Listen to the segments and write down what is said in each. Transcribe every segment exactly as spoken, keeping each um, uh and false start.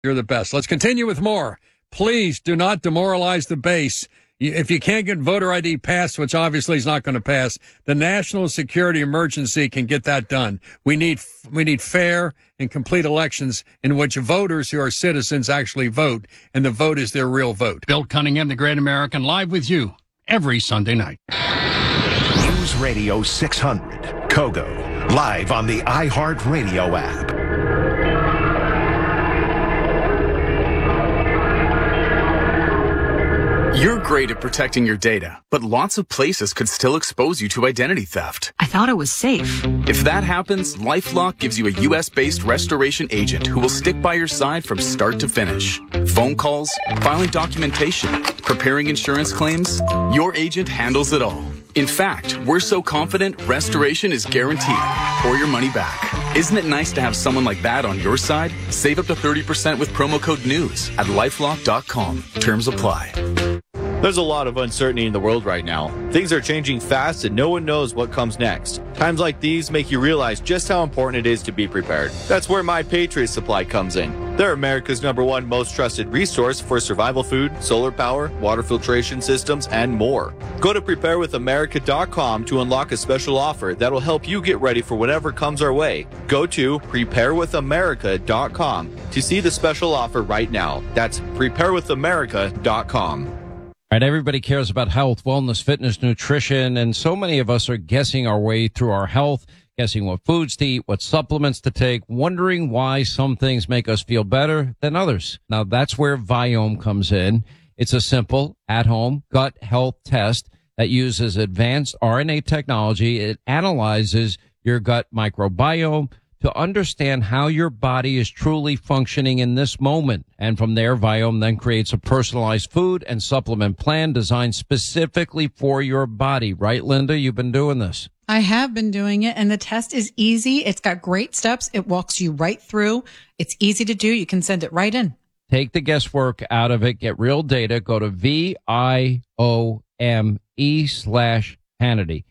You're the best. Let's continue with more. Please do not demoralize the base. If you can't get voter I D passed, which obviously is not going to pass, the national security emergency can get that done. We need we need fair and complete elections in which voters who are citizens actually vote, and the vote is their real vote. Bill Cunningham, the Great American, live with you every Sunday night. News Radio six hundred, Kogo, live on the iHeartRadio app. You're great at protecting your data, but lots of places could still expose you to identity theft. I thought it was safe. If that happens, LifeLock gives you a U S-based restoration agent who will stick by your side from start to finish. Phone calls, filing documentation, preparing insurance claims, your agent handles it all. In fact, we're so confident restoration is guaranteed or your money back. Isn't it nice to have someone like that on your side? Save up to thirty percent with promo code NEWS at lifelock dot com. Terms apply. There's a lot of uncertainty in the world right now. Things are changing fast and no one knows what comes next. Times like these make you realize just how important it is to be prepared. That's where My Patriot Supply comes in. They're America's number one most trusted resource for survival food, solar power, water filtration systems, and more. Go to prepare with america dot com to unlock a special offer that'll help you get ready for whatever comes our way. Go to prepare with america dot com to see the special offer right now. That's prepare with america dot com. All right, everybody cares about health, wellness, fitness, nutrition, and so many of us are guessing our way through our health, guessing what foods to eat, what supplements to take, wondering why some things make us feel better than others. Now, that's where Viome comes in. It's a simple, at-home gut health test that uses advanced R N A technology. It analyzes your gut microbiome to understand how your body is truly functioning in this moment. And from there, Viome then creates a personalized food and supplement plan designed specifically for your body. Right, Linda? You've been doing this. I have been doing it, and the test is easy. It's got great steps. It walks you right through. It's easy to do. You can send it right in. Take the guesswork out of it. Get real data. Go to V I O M E slash Hannity.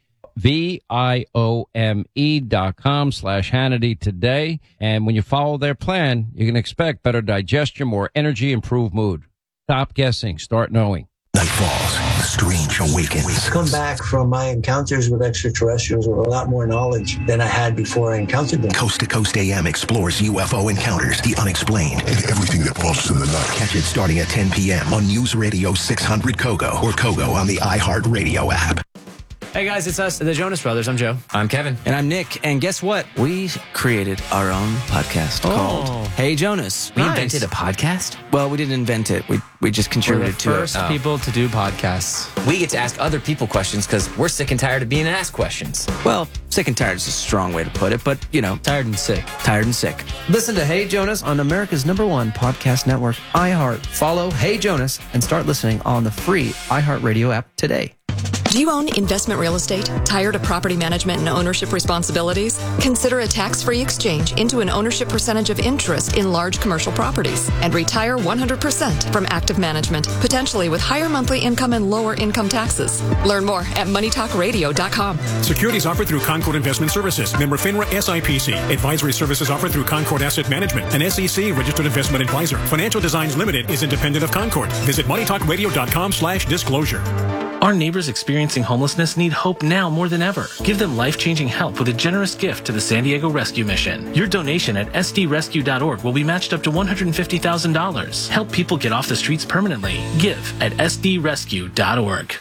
V I O M E dot com slash Hannity today. And when you follow their plan, you can expect better digestion, more energy, improved mood. Stop guessing. Start knowing. Night falls. Strange awakens. Come back from my encounters with extraterrestrials with a lot more knowledge than I had before I encountered them. Coast to Coast A M explores U F O encounters, the unexplained, and everything that falls in the night. Catch it starting at ten p.m. on News Radio six hundred Kogo or Kogo on the iHeartRadio app. Hey guys, it's us, the Jonas Brothers. I'm Joe. I'm Kevin. And I'm Nick. And guess what? We created our own podcast oh. called Hey Jonas. We nice. invented a podcast? Well, we didn't invent it. We we just contributed to it. We're the first oh. people to do podcasts. We get to ask other people questions because we're sick and tired of being asked questions. Well, sick and tired is a strong way to put it, but, you know. Tired and sick. Tired and sick. Listen to Hey Jonas on America's number one podcast network, iHeart. Follow Hey Jonas and start listening on the free iHeartRadio app today. Do you own investment real estate? Tired of property management and ownership responsibilities? Consider a tax-free exchange into an ownership percentage of interest in large commercial properties and retire one hundred percent from active management, potentially with higher monthly income and lower income taxes. Learn more at money talk radio dot com. Securities offered through Concord Investment Services. Member FINRA S I P C. Advisory services offered through Concord Asset Management, an S E C registered investment advisor. Financial Designs Limited is independent of Concord. Visit money talk radio dot com slash disclosure. Our neighbors experiencing homelessness need hope now more than ever. Give them life-changing help with a generous gift to the San Diego Rescue Mission. Your donation at S D rescue dot org will be matched up to one hundred fifty thousand dollars. Help people get off the streets permanently. Give at S D rescue dot org.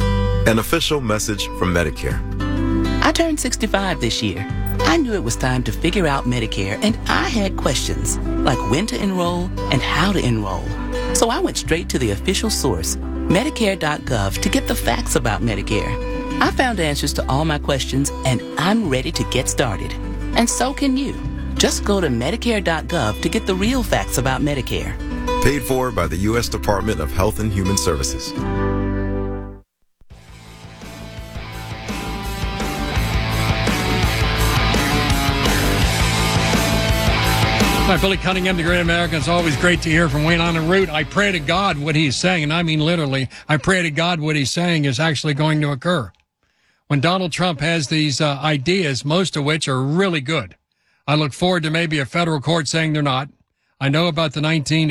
An official message from Medicare. I turned sixty-five this year. I knew it was time to figure out Medicare, and I had questions, like when to enroll and how to enroll. So I went straight to the official source, Medicare dot gov, to get the facts about Medicare. I found answers to all my questions, and I'm ready to get started. And so can you. Just go to Medicare dot gov to get the real facts about Medicare. Paid for by the U S Department of Health and Human Services. Hi, Billy Cunningham, the Great American. It's always great to hear from Wayne on the route. I pray to God what he's saying, and I mean literally, I pray to God what he's saying is actually going to occur. When Donald Trump has these uh, ideas, most of which are really good, I look forward to maybe a federal court saying they're not. I know about the nineteen